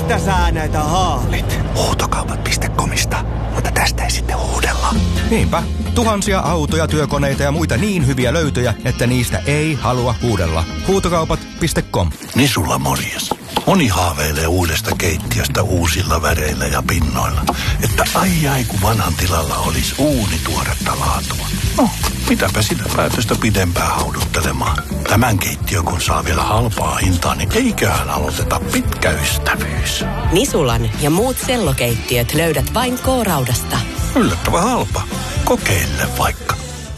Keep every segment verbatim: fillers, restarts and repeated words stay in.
Mistä sä näitä haalit? Huutokaupat piste comista, mutta tästä ei sitten huudella. Niinpä, tuhansia autoja, työkoneita ja muita niin hyviä löytöjä, että niistä ei halua huudella. Huutokaupat piste com. Nisulla morjes. Moni haaveilee uudesta keittiöstä uusilla väreillä ja pinnoilla. Että ai ai kun vanhan tilalla olisi uuni tuoretta laatua. No, mitäpä sitä päätöstä pidempään hauduttelemaan. Tämän keittiön kun saa vielä halpaa hintaa, niin eiköhän aloiteta pitkä ystävyys. Nisulan ja muut sellokeittiöt löydät vain K-Raudasta. Yllättävän halpa. Kokeile vaikka.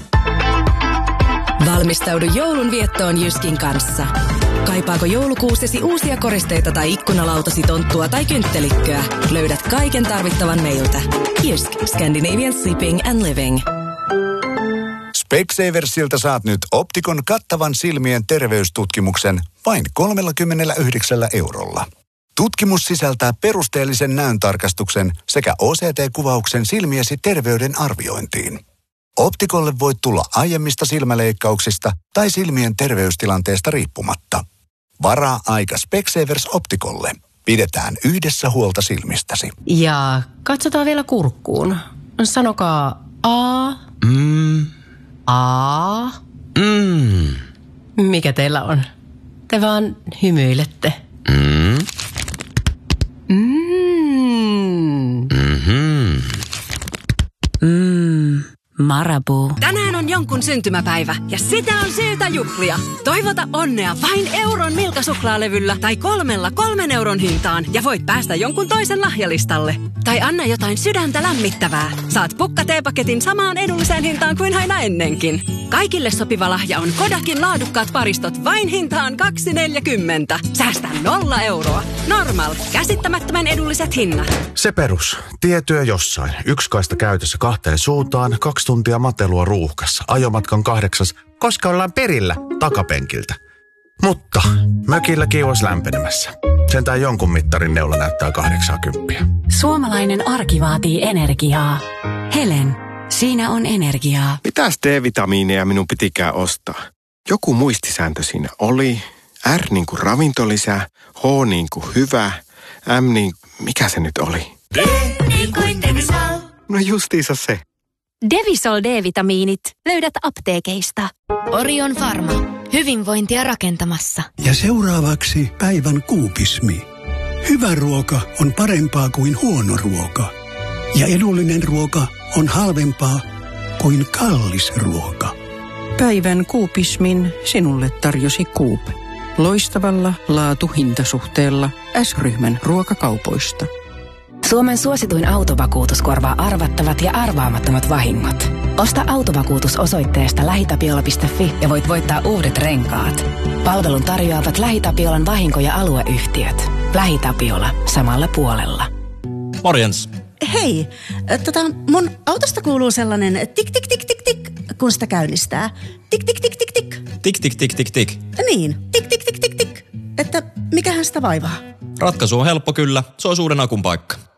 Valmistaudu joulun viettoon Jyskin kanssa. Kaipaako joulukuusesi uusia koristeita tai ikkunalautasi, tonttua tai kynttelikköä? Löydät kaiken tarvittavan meiltä. Jysk, Scandinavian Sleeping and Living. Specsaversilta saat nyt Optikon kattavan silmien terveystutkimuksen vain kolmekymmentäyhdeksän eurolla. Tutkimus sisältää perusteellisen näöntarkastuksen sekä O C T-kuvauksen silmiesi terveyden arviointiin. Optikolle voit tulla aiemmista silmäleikkauksista tai silmien terveystilanteesta riippumatta. Varaa aika Specsavers Optikolle. Pidetään yhdessä huolta silmistäsi. Ja katsotaan vielä kurkkuun. Sanokaa A. Mm. A. Mm. Mikä teillä on? Te vaan hymyilette. Mm. Mm. Mm-hmm. Mmm, Marabou. Tänään on jonkun syntymäpäivä ja sitä on syytä juhlia. Toivota onnea vain euron Milka-suklaalevyllä tai kolmella kolmen euron hintaan ja voit päästä jonkun toisen lahjalistalle. Tai anna jotain sydäntä lämmittävää. Saat pukka-teepaketin samaan edulliseen hintaan kuin aina ennenkin. Kaikille sopiva lahja on Kodakin laadukkaat paristot vain hintaan kaksi neljäkymmentä. Säästä nolla euroa. Normal. Käsittämättömän edulliset hinnat. Se perus. Tietyö jossain. Yksi kaista käytössä kahteen suuntaan. Kaksi tuntia matelua ruuhkassa. Ajomatkan kahdeksas. Koska ollaan perillä takapenkiltä. Mutta mökilläkin olisi lämpenemässä. Sentään jonkun mittarin neula näyttää kahdeksankymmentä. Suomalainen arki vaatii energiaa. Helen, siinä on energiaa. Mitäs D-vitamiineja minun pitikään ostaa? Joku muistisääntö siinä oli. R niin kuin ravintolisä, H niin kuin hyvä, M niin... Mikä se nyt oli? D niin kuin Devisol. No justiinsa se. Devisol D-vitamiinit löydät apteekeista. Orion Pharma. Hyvinvointia rakentamassa. Ja seuraavaksi päivän kuupismi. Hyvä ruoka on parempaa kuin huono ruoka. Ja edullinen ruoka on halvempaa kuin kallis ruoka. Päivän kuupismin sinulle tarjosi Coop. Loistavalla laatu-hintasuhteella S-ryhmän ruokakaupoista. Suomen suosituin autovakuutus korvaa arvattavat ja arvaamattomat vahingot. Osta autovakuutus osoitteesta lähitapiola piste fi ja voit voittaa uudet renkaat. Palvelun tarjoavat LähiTapiolan vahinko- ja alueyhtiöt. LähiTapiola. Samalla puolella. Morjens. Hei, tota, mun autosta kuuluu sellainen tik tik tik tik tik, kun sitä käynnistää. Tik tik tik tik tik. Tik tik tik tik tik. Niin, tik tik tik tik tik. Että mikähän sitä vaivaa? Ratkaisu on helppo kyllä. Se on uuden akun paikka.